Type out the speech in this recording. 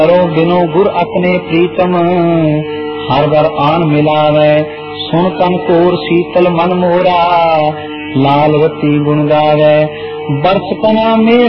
करो बिनो गुर अपने प्रीतम, हर बर आन मिलावे सुन तन कोर शीतल मन मोरा, लालवती गुण गावे बरस तना मेरा